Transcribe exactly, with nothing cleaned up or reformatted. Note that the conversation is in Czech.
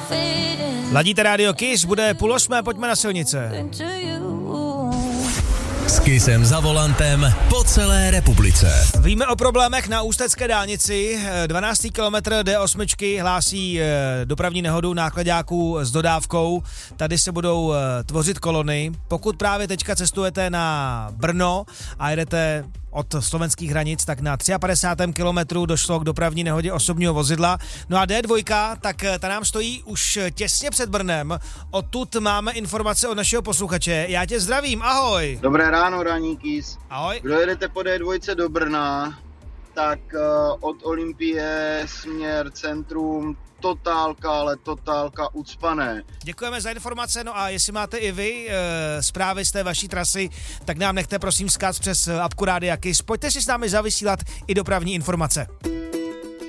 Ladíte rádio Kiss, bude půl osmé, pojďme na silnice. S Kissem za volantem po celé republice. Víme o problémech na ústecké dálnici. dvanáctý kilometr D osm hlásí dopravní nehodu nákladáků s dodávkou. Tady se budou tvořit kolony. Pokud právě teďka cestujete na Brno a jedete od slovenských hranic, tak na padesátém třetím kilometru došlo k dopravní nehodě osobního vozidla. No a D dva, tak ta nám stojí už těsně před Brnem. Odtud máme informace od našeho posluchače. Já tě zdravím, ahoj. Dobré ráno, raníkys. Ahoj. Kdo jedete po D dva do Brna, tak uh, od Olympie směr centrum, totálka, ale totálka ucpané. Děkujeme za informace, no a jestli máte i vy e, zprávy z té vaší trasy, tak nám nechte prosím vzkaz přes apku Rádia Kiss. Pojďte si s námi zavysílat i dopravní informace.